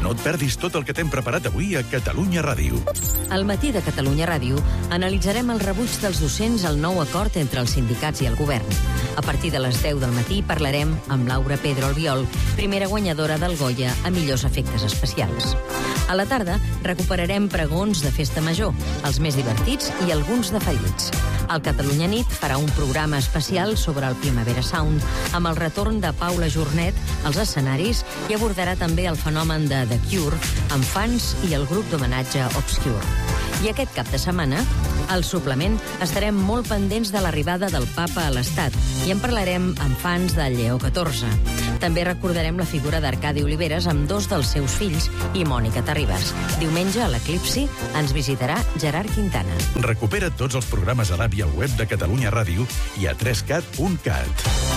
No et perdis tot el que t'hem preparat avui a Catalunya Ràdio. Al matí de Catalunya Ràdio analitzarem el rebuig dels docents al nou acord entre els sindicats i el govern. A partir de les 10 del matí parlarem amb Laura Pedro Albiol, primera guanyadora del Goya a millors efectes especials. A la tarda recuperarem pregons de festa major, els més divertits i alguns defallits. El Catalunya Nit farà un programa especial sobre el Primavera Sound amb el retorn de Paula Jornet als escenaris i abordarà també el fenomen de The Cure amb fans i el grup d'homenatge Obscure. I aquest cap de setmana, al suplement, estarem molt pendents de l'arribada del papa a l'Estat i en parlarem amb fans de Lleó XIV. També recordarem la figura d'Arcadi Oliveres amb dos dels seus fills i Mònica Terribas. Diumenge, a l'Eclipsi, ens visitarà Gerard Quintana. Recupera tots els programes a l'app i al web de Catalunya Ràdio i a 3cat.cat.